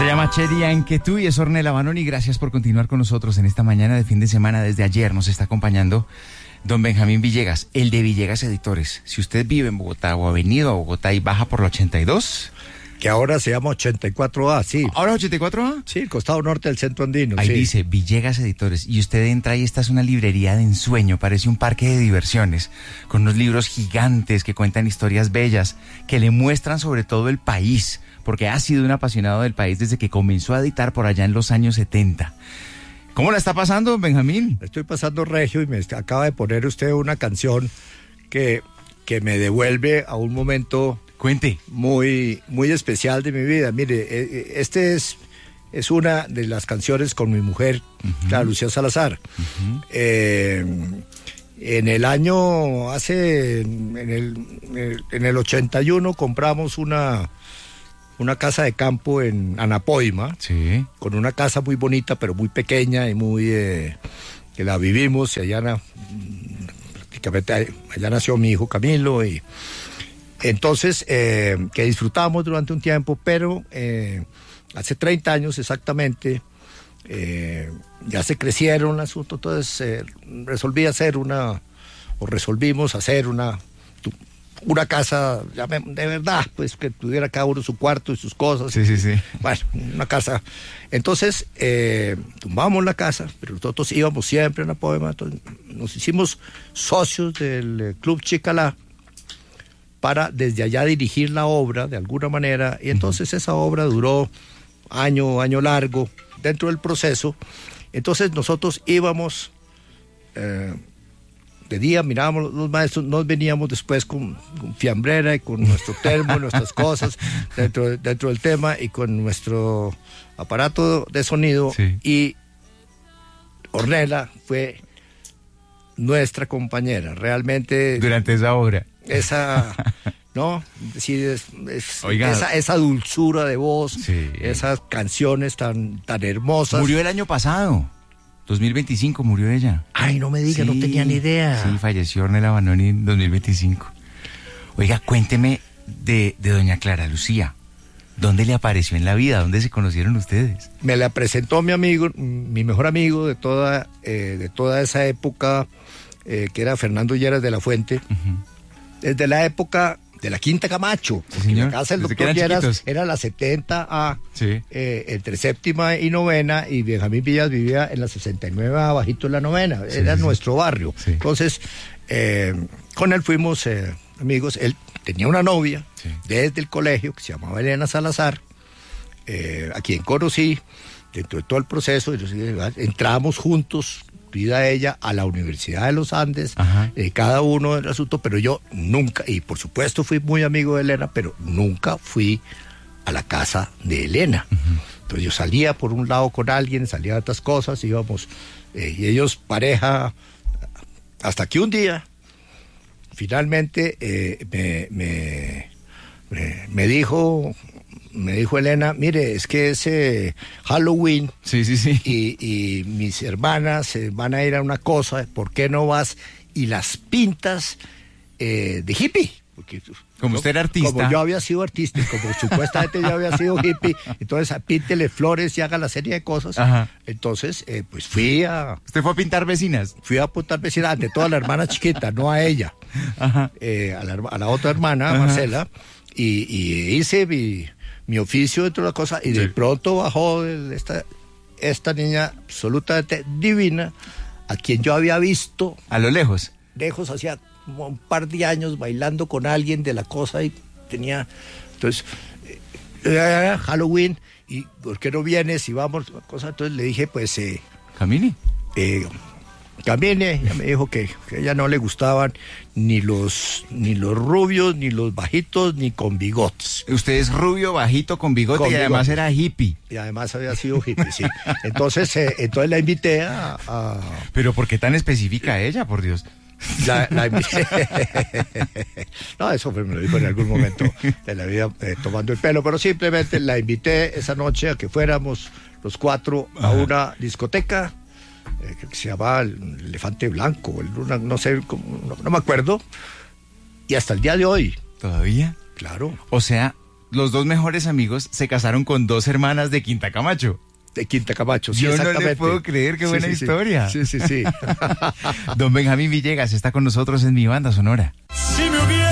Se llama Chedia en que tú y es Ornella Vanoni. Gracias por continuar con nosotros en esta mañana de fin de semana. Desde ayer nos está acompañando don Benjamín Villegas, el de Villegas Editores. Si usted vive en Bogotá o ha venido a Bogotá y baja por la 82... Que ahora se llama 84A, sí. ¿Ahora 84A? Sí, el costado norte del centro andino. Ahí sí. dice Villegas Editores. Y usted entra y esta es una librería de ensueño. Parece un parque de diversiones. Con unos libros gigantes que cuentan historias bellas. Que le muestran sobre todo el país. Porque ha sido un apasionado del país desde que comenzó a editar por allá en los años 70. ¿Cómo la está pasando, Benjamín? Estoy pasando regio y me acaba de poner usted una canción que me devuelve a un momento... Cuente. Muy, muy especial de mi vida. Mire, este es una de las canciones con mi mujer, la Lucía Salazar. En el año, en el 81 compramos una casa de campo en Anapoima, sí, con una casa muy bonita, pero muy pequeña y muy, que la vivimos, y allá, prácticamente, allá nació mi hijo Camilo, y entonces, que disfrutamos durante un tiempo, pero hace 30 años exactamente, ya se crecieron el asunto, entonces resolvimos hacer una casa de verdad, pues que tuviera cada uno su cuarto y sus cosas. Sí, sí, sí. Bueno, una casa. Entonces, tumbamos la casa, pero nosotros íbamos siempre a una poema, entonces nos hicimos socios del Club Chicalá, para desde allá dirigir la obra de alguna manera, y entonces esa obra duró año largo dentro del proceso. Entonces nosotros íbamos de día, mirábamos los maestros, nos veníamos después con fiambrera y con nuestro termo, nuestras cosas dentro del tema, y con nuestro aparato de sonido, sí. Y Ornella fue nuestra compañera, realmente. Durante esa obra. ¿No? Es decir, Oiga, esa dulzura de voz, sí. Esas canciones tan hermosas. Murió el año pasado, 2025 murió ella. Ay, no me diga, sí, no tenía ni idea. Sí, falleció Ornella Vanoni en 2025. Oiga, cuénteme de doña Clara Lucía. ¿Dónde le apareció en la vida? ¿Dónde se conocieron ustedes? Me la presentó mi amigo, mi mejor amigo de toda esa época, que era Fernando Lleras de la Fuente. Desde la época de la Quinta Camacho, porque sí, la casa del doctor Lleras era la 70A, sí. Entre séptima y novena, y Benjamín Villas vivía en la 69A, bajito en la novena, sí, era nuestro barrio. Sí. Entonces, con él fuimos amigos. Él tenía una novia, sí, desde el colegio, que se llamaba Elena Salazar, a quien conocí dentro de todo el proceso. Entramos juntos, vida ella, a la Universidad de los Andes, cada uno del asunto, pero yo nunca, y por supuesto fui muy amigo de Elena, pero nunca fui a la casa de Elena. Entonces yo salía por un lado con alguien, salía de otras cosas, íbamos, y ellos pareja, hasta que un día, finalmente, me dijo Elena, mire, es que es Halloween, sí. Y mis hermanas van a ir a una cosa, ¿por qué no vas y las pintas de hippie? Porque como usted era artista. Como yo había sido artista, y como supuestamente yo había sido hippie, entonces píntele flores y haga la serie de cosas. Entonces, pues fui a... ¿Usted fue a pintar vecinas? Fui a pintar vecinas, ante todo a la hermana chiquita, no a ella, a la otra hermana, Marcela, y hice mi oficio dentro de la cosa, y de pronto bajó esta niña absolutamente divina, a quien yo había visto a lo lejos hacía como un par de años, bailando con alguien de la cosa, y tenía, entonces, Halloween, y ¿por qué no vienes y vamos? Cosa. Entonces le dije, pues, camine. Camine. Ella me dijo que a ella no le gustaban ni los rubios, ni los bajitos, ni con bigotes. Usted es rubio, bajito, con bigote, y además era hippie. Y además había sido hippie, sí. Entonces la invité a... ¿Pero por qué tan específica ella, por Dios? La invité. No, eso me lo dijo en algún momento de la vida, tomando el pelo, pero simplemente la invité esa noche a que fuéramos los cuatro a una discoteca, que se llamaba el Elefante Blanco, no sé, no me acuerdo, y hasta el día de hoy. ¿Todavía? Claro. O sea, los dos mejores amigos se casaron con dos hermanas de Quinta Camacho. De Quinta Camacho, sí, Yo exactamente. no le puedo creer, qué buena historia. Sí. Don Benjamín Villegas está con nosotros en Mi Banda Sonora. Si me hubiera